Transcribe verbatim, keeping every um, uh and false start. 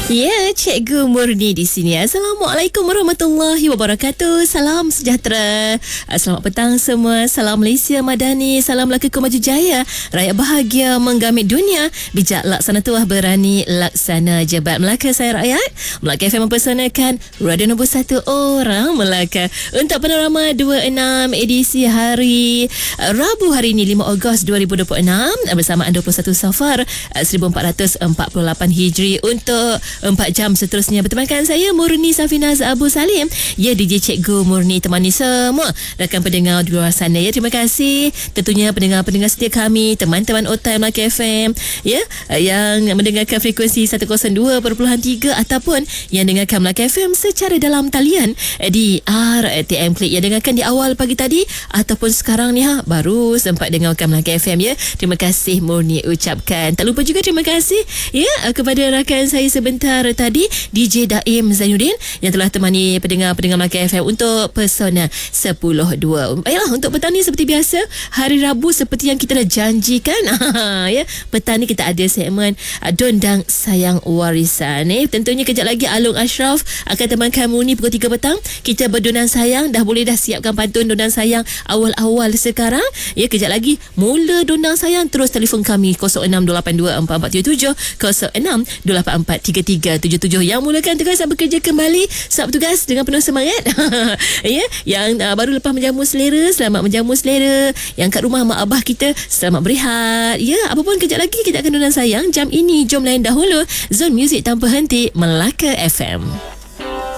Ya, Cikgu Murni di sini. Assalamualaikum warahmatullahi wabarakatuh. Salam sejahtera. Selamat petang semua. Salam Malaysia Madani. Salam Melaka Maju Jaya. Rakyat bahagia menggamit dunia. Bijak laksana tuah, berani laksana jebat. Melaka saya rakyat. Melaka F M mempersanakan radio nombor satu orang Melaka. Untuk panorama dua puluh enam edisi hari Rabu hari ini lima Ogos dua ribu dua puluh enam bersamaan dua puluh satu Safar seribu empat ratus empat puluh lapan Hijri. Untuk empat jam seterusnya bertemankan saya Murni Safinaz Abu Salim. Ya, D J Cikgu Murni temani semua rakan pendengar di luar sana. Ya, terima kasih tentunya pendengar-pendengar setia kami, teman-teman Otai Melaka F M, ya, yang mendengarkan frekuensi seratus dua perpuluhan tiga ataupun yang dengarkan Melaka F M secara dalam talian di R T M Klik yang dengarkan di awal pagi tadi ataupun sekarang ni ha baru sempat dengarkan Melaka F M. Ya, terima kasih Murni ucapkan. Tak lupa juga terima kasih ya kepada rakan saya sebentar tadi, D J Daim Zainuddin yang telah temani pendengar-pendengar Melaka F M untuk Persona sepuluh dua. Baiklah, untuk petang ni seperti biasa, hari Rabu seperti yang kita dah janjikan. Ya, petang ni kita ada segmen Dondang Sayang Warisan. Eh, tentunya kejap lagi Alung Ashraf akan temankan Murni pukul tiga petang. Kita berdondang sayang. Dah boleh dah siapkan pantun dondang sayang awal-awal sekarang. Ya, kejap lagi mula dondang sayang. Terus telefon kami kosong enam dua lapan dua empat empat tujuh tujuh, kosong enam dua lapan empat tiga tiga tujuh tujuh. Yang mulakan tugas bekerja kembali, saat bertugas dengan penuh semangat. Ya, yang uh, baru lepas menjamu selera, selamat menjamu selera. Yang kat rumah mak abah kita, selamat berehat. Ya, apapun kejap lagi kita akan dondang sayang. Jam ini jom lain dahulu Zone Music tanpa henti Melaka F M.